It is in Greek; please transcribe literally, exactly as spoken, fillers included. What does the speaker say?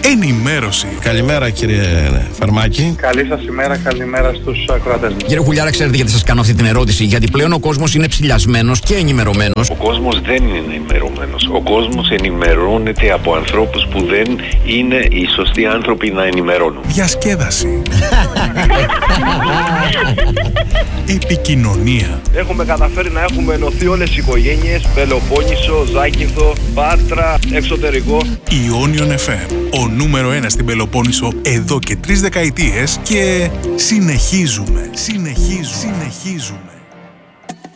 ενημέρωση. Καλημέρα κύριε Φαρμάκη. Καλή σας ημέρα, καλημέρα στους ακροατές μας. Κύριε Χουλιάρα, ξέρετε γιατί σας κάνω αυτή την ερώτηση? Γιατί πλέον ο κόσμος είναι ψηλιασμένος και ενημερωμένος. Ο κόσμος δεν είναι ενημερωμένος. Ο κόσμος ενημερώνεται από ανθρώπους που δεν είναι οι σωστοί άνθρωποι να ενημερώνουν. Διασκέδαση. Επικοινωνία. Έχουμε καταφέρει να έχουμε ενωθεί όλες οι οικογένειες, Πελοπόννησο, Ζάκυνθο, Πάτρα, εξωτερικό. Ιόνιον εφ εμ, ο νούμερο ένα στην Πελοπόννησο εδώ και τρεις δεκαετίες και συνεχίζουμε, συνεχίζουμε, συνεχίζουμε.